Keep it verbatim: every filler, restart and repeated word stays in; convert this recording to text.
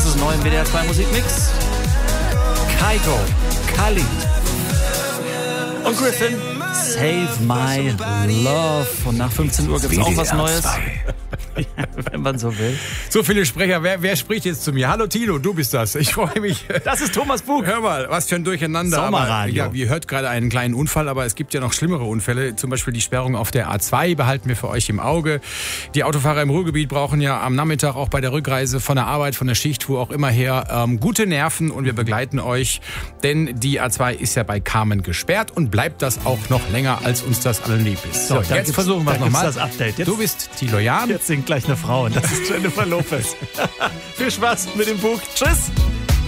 ist neu im W D R zwei Musikmix. Kygo, Khalid und Griffin. Save My Love. Und nach fünfzehn Uhr gibt es auch was Neues. Wenn man so will. So viele Sprecher. Wer, wer spricht jetzt zu mir? Hallo Tilo, du bist das. Ich freue mich. Das ist Thomas Bug. Hör mal, was für ein Durcheinander. Sommerradio. Aber, ja, ihr hört gerade einen kleinen Unfall, aber es gibt ja noch schlimmere Unfälle. Zum Beispiel die Sperrung auf der A zwei behalten wir für euch im Auge. Die Autofahrer im Ruhrgebiet brauchen ja am Nachmittag auch bei der Rückreise von der Arbeit, von der Schicht, wo auch immer her, ähm, gute Nerven und wir begleiten euch. Denn die A zwei ist ja bei Carmen gesperrt und bleibt das auch noch länger, als uns das allen lieb ist. So, so jetzt versuchen wir es nochmal. Das Update. Jetzt, du bist Tilo Jan. Jetzt singt gleich eine Frau und das ist Jennifer Lopez. Viel Spaß mit dem Buch. Tschüss.